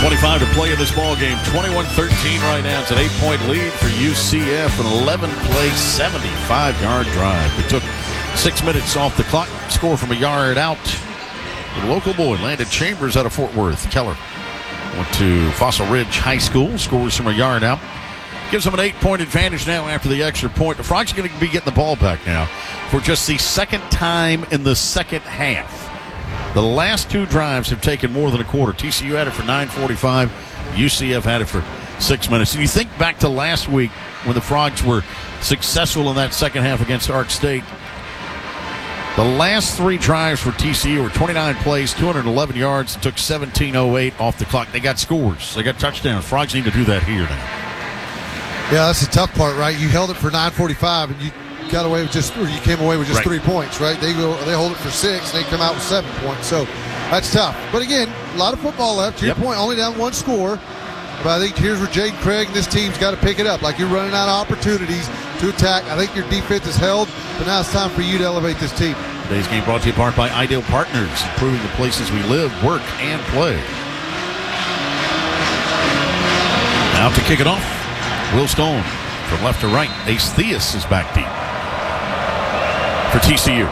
25 to play in this ball game. 21-13 right now. It's an 8-point lead for UCF. An 11-play, 75-yard drive. It took 6 minutes off the clock. Score from a yard out. The local boy, Landon Chambers, out of Fort Worth. Keller went to Fossil Ridge High School. Scores from a yard out. Gives them an 8-point advantage now after the extra point. The Frogs are going to be getting the ball back now for just the second time in the second half. The last two drives have taken more than a quarter. TCU had it for 9:45. UCF had it for 6 minutes. And you think back to last week when the Frogs were successful in that second half against Ark State. The last three drives for TCU were 29 plays, 211 yards. It took 17:08 off the clock. They got scores. They got touchdowns. Frogs need to do that here now. Yeah, that's the tough part, right? You held it for 9:45, and you got away with you came away with just 3 points, right? They hold it for 6, and they come out with 7 points. So that's tough. But again, a lot of football left. To your point, only down one score. But I think here's where Jaden Craig and this team's got to pick it up. Like, you're running out of opportunities to attack. I think your defense is held, but now it's time for you to elevate this team. Today's game brought to you in part by Ideal Partners, improving the places we live, work, and play. Now to kick it off, Will Stone from left to right. Ace Theus is back deep for TCU.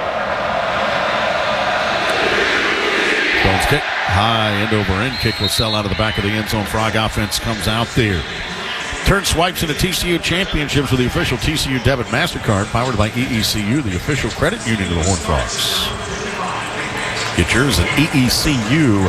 Stone's kick, high end over end kick will sell out of the back of the end zone. Frog offense comes out there. Turn swipes into TCU championships with the official TCU debit MasterCard, powered by EECU, the official credit union of the Horned Frogs. Get yours at EECU.org.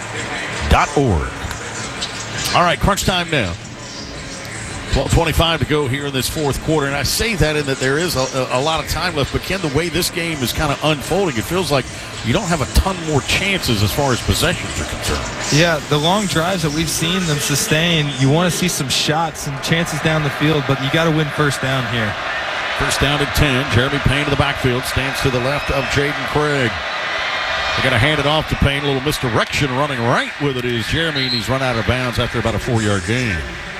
All right, crunch time now. 12:25 to go here in this fourth quarter, and I say that in that there is a lot of time left, but Ken, the way this game is kind of unfolding, it feels like you don't have a ton more chances as far as possessions are concerned. Yeah, the long drives that we've seen them sustain, you want to see some shots and chances down the field, but you got to win first down here. First down at 10. Jeremy Payne to the backfield, stands to the left of Jaden Craig. They're going to hand it off to Payne. A little misdirection, running right with it is Jeremy, and he's run out of bounds after about a 4-yard gain.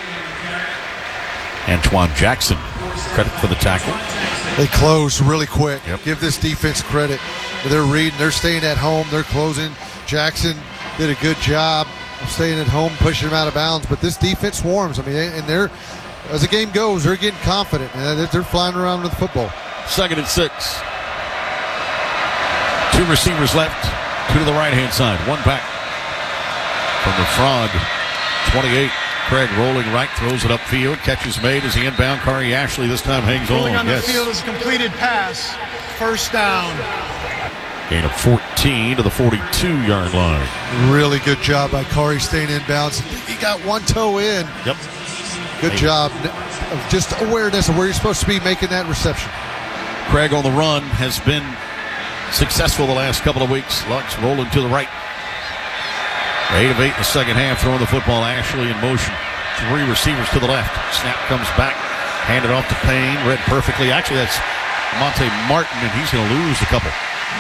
Antoine Jackson, credit for the tackle. They close really quick. Yep. Give this defense credit. They're reading. They're staying at home. They're closing. Jackson did a good job of staying at home, pushing them out of bounds. But this defense swarms. I mean, and they're, as the game goes, they're getting confident. And they're flying around with the football. 2nd and 6. 2 receivers left. 2 to the right-hand side. 1 back from the Frog. 28. Craig rolling right, throws it upfield. Catch is made as he inbound. Kari Ashley this time hangs rolling on. On the field is a completed pass. First down. Gain of 14 to the 42-yard line. Really good job by Kari staying inbounds. He got one toe in. Yep. Good job of just awareness of where you're supposed to be making that reception. Craig on the run has been successful the last couple of weeks. Lux rolling to the right. 8 of 8 in the second half, throwing the football. Ashley in motion. 3 receivers to the left. Snap comes back. Handed off to Payne. Read perfectly. Actually, that's Monte Martin, and he's going to lose a couple.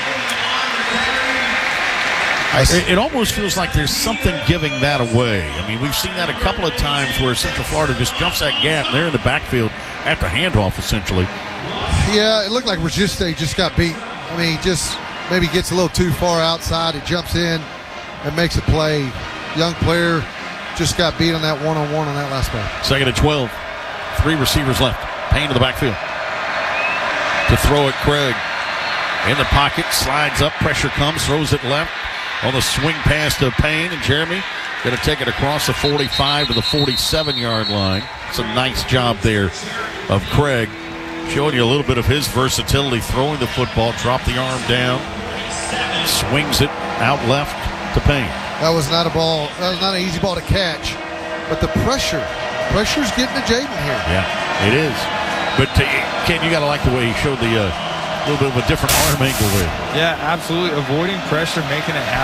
It almost feels like there's something giving that away. I mean, we've seen that a couple of times where Central Florida just jumps that gap, and they're in the backfield at the handoff, essentially. Yeah, it looked like Registe just got beat. I mean, he just maybe gets a little too far outside. He jumps in and makes a play. Young player just got beat on that one-on-one on that last play. 2nd and 12. 3 receivers left. Payne to the backfield. To throw it, Craig. In the pocket, slides up, pressure comes, throws it left. On the swing pass to Payne, and Jeremy going to take it across the 45 to the 47-yard line. It's a nice job there of Craig. Showing you a little bit of his versatility, throwing the football, drop the arm down, swings it out left to Payne. That was not a ball. That was not an easy ball to catch. But the pressure's getting to Jaden here. Yeah, it is. But Ken, you got to like the way he showed the little bit of a different arm angle there. Yeah, absolutely. Avoiding pressure, making it happen.